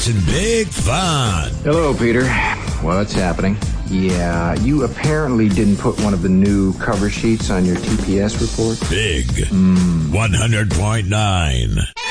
sports and big fun. Hello, Peter. What's happening? Yeah, you apparently didn't put one of the new cover sheets on your TPS report. Big 100.9.